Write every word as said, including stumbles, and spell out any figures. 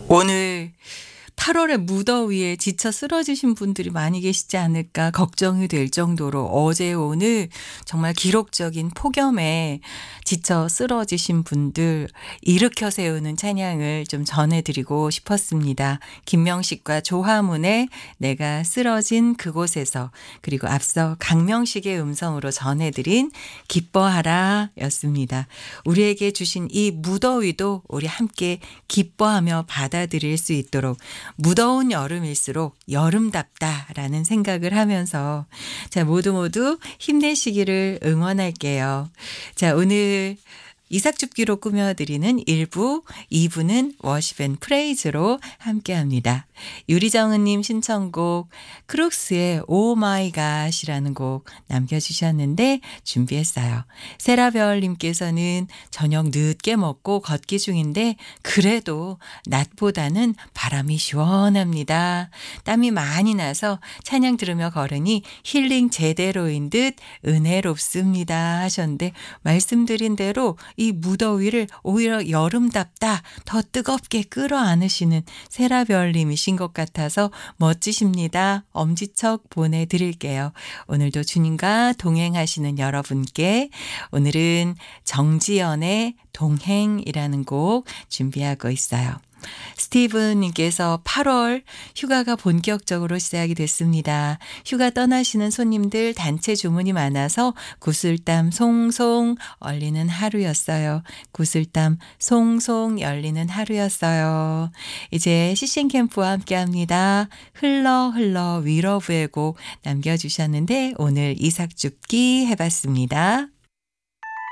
오늘 팔월의 무더위에 지쳐 쓰러지신 분들이 많이 계시지 않을까 걱정이 될 정도로 어제 오늘 정말 기록적인 폭염에 지쳐 쓰러지신 분들 일으켜 세우는 찬양을 좀 전해드리고 싶었습니다. 김명식과 조화문의 내가 쓰러진 그곳에서, 그리고 앞서 강명식의 음성으로 전해드린 기뻐하라 였습니다. 우리에게 주신 이 무더위도 우리 함께 기뻐하며 받아들일 수 있도록, 무더운 여름일수록 여름답다라는 생각을 하면서 자, 모두 모두 힘내시기를 응원할게요. 자, 오늘 이삭줍기로 꾸며드리는 일 부, 이 부는 워십 앤 프레이즈로 함께합니다. 유리정은님 신청곡 크룩스의 오 마이 갓이라는 곡 남겨주셨는데 준비했어요. 세라별님께서는 저녁 늦게 먹고 걷기 중인데 그래도 낮보다는 바람이 시원합니다. 땀이 많이 나서 찬양 들으며 걸으니 힐링 제대로인 듯 은혜롭습니다 하셨는데, 말씀드린 대로 이 무더위를 오히려 여름답다, 더 뜨겁게 끌어안으시는 세라별님이신 것 같아서 멋지십니다. 엄지척 보내드릴게요. 오늘도 주님과 동행하시는 여러분께 오늘은 정지연의 동행이라는 곡 준비하고 있어요. 스티븐님께서 팔월 휴가가 본격적으로 시작이 됐습니다. 휴가 떠나시는 손님들 단체 주문이 많아서 구슬땀 송송 얼리는 하루였어요. 구슬땀 송송 열리는 하루였어요. 이제 씨씨 캠프와 함께합니다. 흘러 흘러 위러브의 곡 남겨주셨는데 오늘 이삭줍기 해봤습니다.